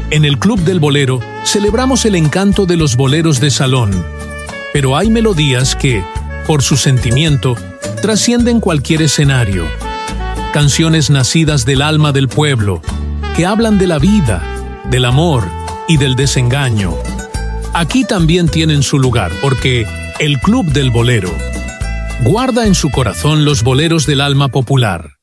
En el Club del Bolero celebramos el encanto de los boleros de salón, pero hay melodías que, por su sentimiento, trascienden cualquier escenario. Canciones nacidas del alma del pueblo, que hablan de la vida, del amor y del desengaño. Aquí también tienen su lugar, porque el Club del Bolero guarda en su corazón los boleros del alma popular.